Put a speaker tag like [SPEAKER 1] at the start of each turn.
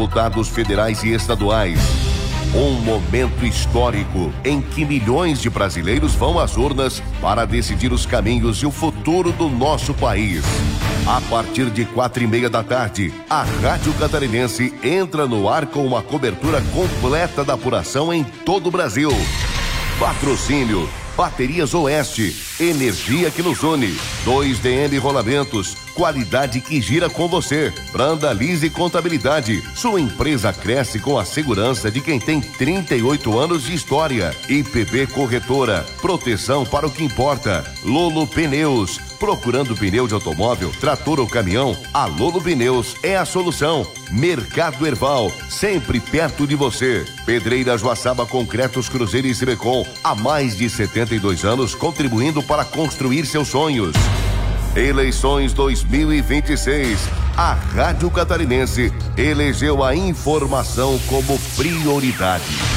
[SPEAKER 1] deputados federais e estaduais. Um momento histórico em que milhões de brasileiros vão às urnas para decidir os caminhos e o futuro do nosso país. A partir de 4:30 da tarde, a Rádio Catarinense entra no ar com uma cobertura completa da apuração em todo o Brasil. Patrocínio: Baterias Oeste, energia que nos une. 2DM Rolamentos, qualidade que gira com você. Brandalize Contabilidade, sua empresa cresce com a segurança de quem tem 38 anos de história. IPB Corretora, proteção para o que importa. Lolo Pneus, procurando pneu de automóvel, trator ou caminhão, a Lolo Pneus é a solução. Mercado Erval, sempre perto de você. Pedreira Joaçaba Concretos Cruzeiro e Cibecon, há mais de 72 anos contribuindo para construir seus sonhos. Eleições 2026. A Rádio Catarinense elegeu a informação como prioridade.